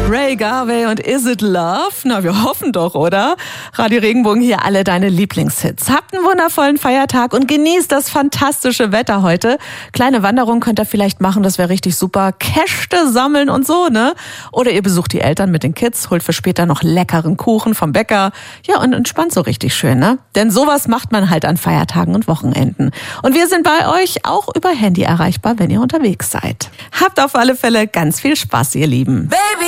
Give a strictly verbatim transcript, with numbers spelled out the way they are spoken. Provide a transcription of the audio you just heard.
Ray Garvey und Is It Love? Na, wir hoffen doch, oder? Radio Regenbogen hier, alle deine Lieblingshits. Habt einen wundervollen Feiertag und genießt das fantastische Wetter heute. Kleine Wanderung könnt ihr vielleicht machen, das wäre richtig super. Käste sammeln und so, ne? Oder ihr besucht die Eltern mit den Kids, holt für später noch leckeren Kuchen vom Bäcker. Ja, und entspannt so richtig schön, ne? Denn sowas macht man halt an Feiertagen und Wochenenden. Und wir sind bei euch auch über Handy erreichbar, wenn ihr unterwegs seid. Habt auf alle Fälle ganz viel Spaß, ihr Lieben. Baby.